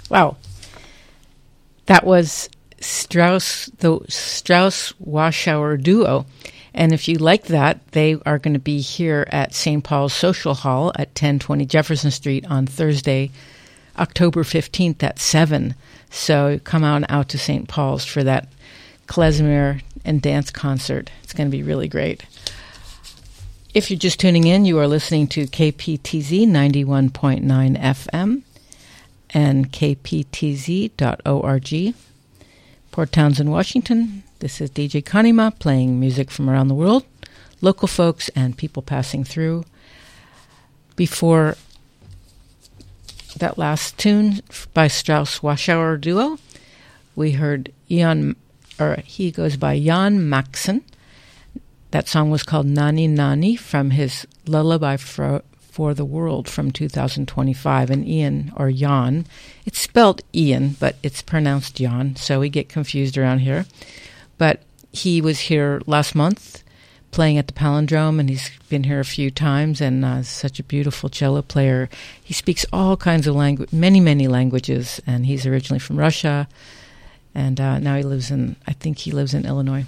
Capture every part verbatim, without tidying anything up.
Wow. That was Strauss, the Strauss Warschauer Duo. And if you like that, they are going to be here at Saint Paul's Social Hall at ten twenty Jefferson Street on Thursday, October fifteenth at seven. So come on out to Saint Paul's for that klezmer and dance concert. It's going to be really great. If you're just tuning in, you are listening to K P T Z ninety-one point nine F M and k p t z dot org. Port Townsend, Washington. This is D J Kanima playing music from around the world, local folks and people passing through. Before that last tune by Strauss Warschauer Duo, we heard Jan, or he goes by Jan Maxson. That song was called Nani Nani from his Lullaby for, for the World from two thousand twenty-five. And Ian, or Jan, it's spelled Ian, but it's pronounced Jan, so we get confused around here. But he was here last month playing at the Palindrome, and he's been here a few times, and uh, such a beautiful cello player. He speaks all kinds of language, many, many languages, and he's originally from Russia, and uh, now he lives in, I think he lives in Illinois.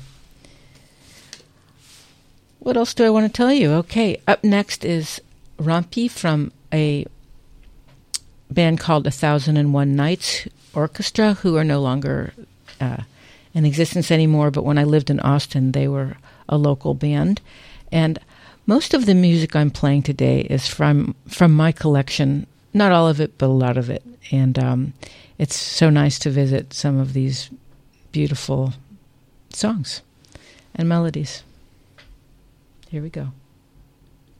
What else do I want to tell you? Okay, up next is Rampi from a band called A Thousand and One Nights Orchestra, who are no longer uh, in existence anymore, but when I lived in Austin, they were a local band. And most of the music I'm playing today is from from my collection, not all of it, but a lot of it. And um, it's so nice to visit some of these beautiful songs and melodies. Here we go.